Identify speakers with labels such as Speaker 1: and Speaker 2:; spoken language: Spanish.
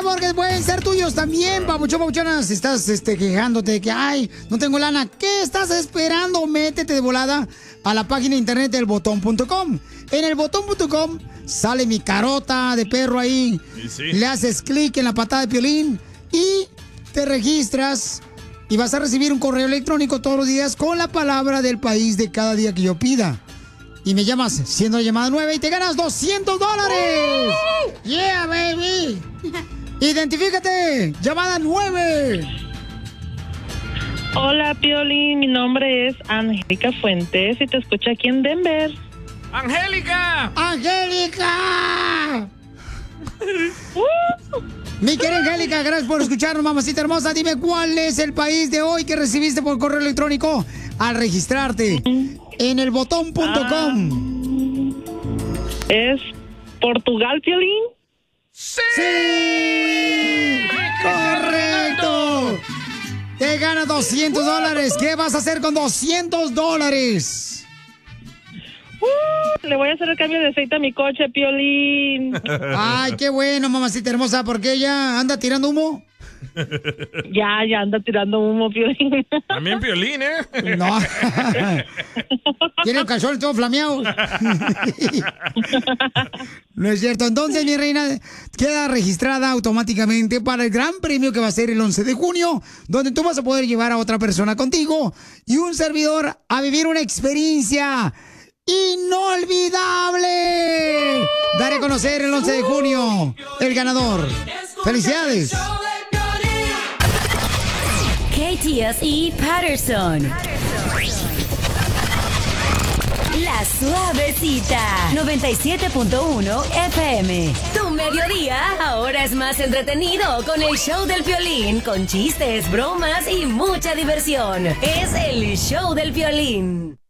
Speaker 1: porque pueden ser tuyos también, papuchón, papuchona. Si estás quejándote de que, ay, no tengo lana, ¿qué estás esperando? Métete de volada a la página de internet del botón.com. En el botón.com sale mi carota de perro ahí.
Speaker 2: Sí.
Speaker 1: Le haces clic en la patada de Piolín y te registras y vas a recibir un correo electrónico todos los días con la palabra del país de cada día que yo pida. Y me llamas siendo la llamada 9 y te ganas $200. ¡Yeah, baby! Identifícate, llamada 9.
Speaker 3: Hola, Piolín, mi nombre es Angélica Fuentes y te escucho aquí en Denver.
Speaker 2: ¡Angélica!
Speaker 1: ¡Angélica! Mi querida Angélica, gracias por escucharnos, mamacita hermosa. Dime cuál es el país de hoy que recibiste por correo electrónico al registrarte en el botón.com.
Speaker 3: ¿Es Portugal, Piolín?
Speaker 2: ¡Sí!
Speaker 1: ¡Correcto! Te ganas $200. ¿Qué vas a hacer con $200?
Speaker 3: Le voy a hacer el cambio de aceite a mi coche, Piolín.
Speaker 1: Ay, qué bueno, mamacita hermosa, porque ella anda tirando humo.
Speaker 3: Ya anda tirando humo, Piolín.
Speaker 2: También Piolín, ¿eh?
Speaker 1: No. Tiene el calzón todo flameado. No es cierto. Entonces, mi reina, queda registrada automáticamente para el gran premio que va a ser el 11 de junio, donde tú vas a poder llevar a otra persona contigo y un servidor a vivir una experiencia inolvidable. Daré a conocer el 11 de junio el ganador. ¡Felicidades!
Speaker 4: KTSE Patterson. La Suavecita 97.1 FM. Tu mediodía ahora es más entretenido con el show del Piolín, con chistes, bromas y mucha diversión. Es el show del Piolín.